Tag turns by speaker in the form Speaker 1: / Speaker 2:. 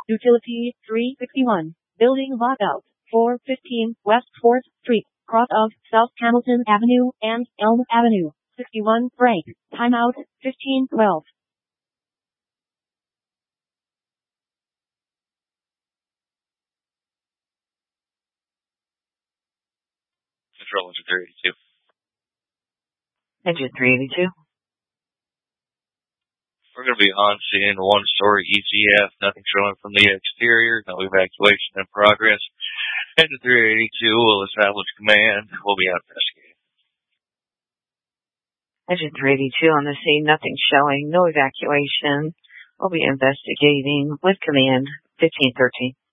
Speaker 1: Utility 361. Building lockout. 415 West 4th Street, cross of South Hamilton Avenue and Elm Avenue. 61 break. Timeout 1512.
Speaker 2: Control Engine 382.
Speaker 3: Engine 382.
Speaker 2: We're going to be on scene, one-story ECF, nothing showing from the exterior, no evacuation in progress. Engine 382 will establish command. We'll be out investigating.
Speaker 3: Engine 382 on the scene, nothing showing, no evacuation. We'll be investigating with command 1513.